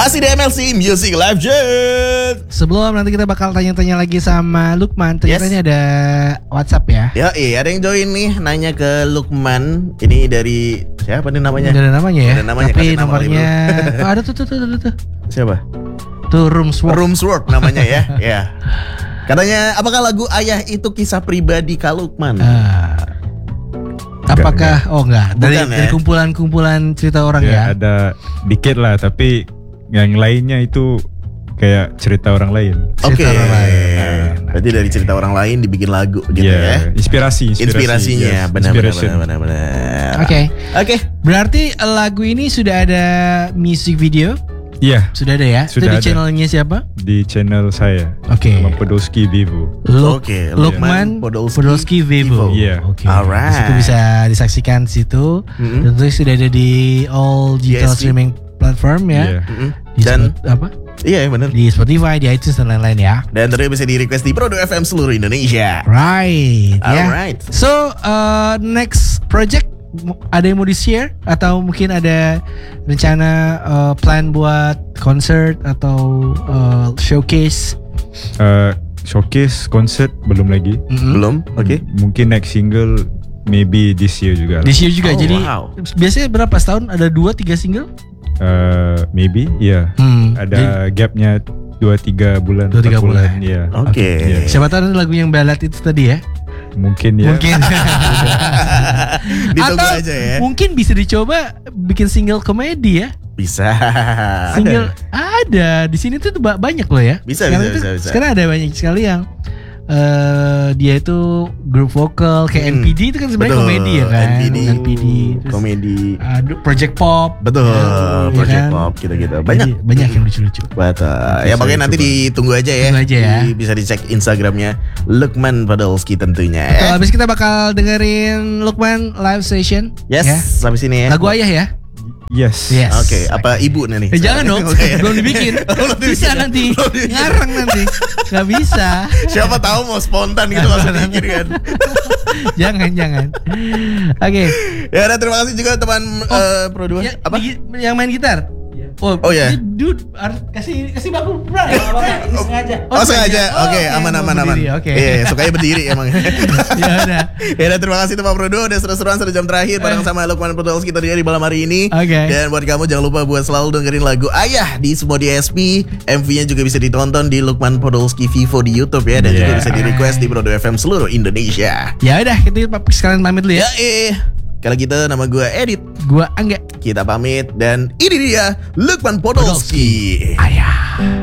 Masih di MLC Music Live Jet. Sebelum nanti kita bakal tanya-tanya lagi sama Lukman. Ternyata ini ada WhatsApp ya. Ada yang join nih nanya ke Lukman. Ini dari siapa nih namanya? Ada namanya ya. Ada namanya, tapi kasih nama nomornya ada tuh. Siapa? Tuh Roomswork namanya ya. Ya. Katanya apakah lagu Ayah itu kisah pribadi Kak Lukman? Apakah enggak dari kumpulan cerita orang ya? Ada dikit lah, tapi yang lainnya itu kayak cerita orang lain. Oke. Berarti dari cerita orang lain dibikin lagu gitu ya. Inspirasinya benar. Oke. Berarti lagu ini sudah ada music video? Iya. Sudah ada ya? Sudah itu di channelnya siapa? Di channel saya. Lukman Podolski Vivo. Lukman Podolski Vivo. Iya. Alright. Itu bisa disaksikan di situ. Tentu sudah ada di all digital streaming platform ya. Dan apa? Iya benar. Di Spotify, di iTunes dan lain-lain ya. Dan tentunya bisa di request di Prodo FM seluruh Indonesia. Right. Alright. So next project ada yang mau di share atau mungkin ada rencana plan buat concert atau showcase? Showcase concert belum lagi. Belum. Oke. Mungkin next single maybe this year juga. This year juga. Jadi biasanya berapa setahun ada 2-3 single? Maybe ya. Ada gapnya 2-3 bulan. 2-3 bulan. Ya. Oke. Siapa tahu lagu yang ballad itu tadi ya? Mungkin ya. Ditunggu aja ya. Mungkin bisa dicoba bikin single komedi ya. Bisa. Single ada di sini tuh banyak loh ya. Bisa. Sekarang ada banyak sekali yang dia itu grup vokal kayak NPD itu kan sebenarnya komedi ya kan. NPD komedi. Project Pop. Betul. Project Pop gitu-gitu. Banyak yang lucu-lucu. Betul. Ya pokoknya nanti ditunggu aja ya. Bisa dicek Instagramnya Lukman Podolski tentunya. Habis kita bakal dengerin Lukman live session. Yes. Sampai sini ya. Lagu Ayah ya. Yes. Oke, apa ibu nih? Jangan dong, belum dibikin. Bisa nanti ngarang nanti. Gak bisa. Siapa tahu mau spontan gitu langsung bikin kan. Jangan. Oke. Ya udah, terima kasih juga teman Pro 2. Apa? Yang main gitar. Oh ya. Dude, kasih baku ini sengaja. Sengaja. Oke, aman. Oke. Iya, sukanya berdiri emang. Ya udah. Ya udah, terima kasih teman Pro 2 udah seru-seruan 1 jam terakhir bareng sama Lukman Podolski kita di malam hari ini. Dan buat kamu jangan lupa buat selalu dengerin lagu Ayah di semua DSP. MV-nya juga bisa ditonton di Lukman Podolski Vivo di YouTube ya, dan juga bisa di request di Prodo FM seluruh Indonesia. Ya udah, kita sekalian pamit dulu ya. Kalau gitu nama gue Edit, gue Angga. Kita pamit dan ini dia Lukman Podolski. Ayah.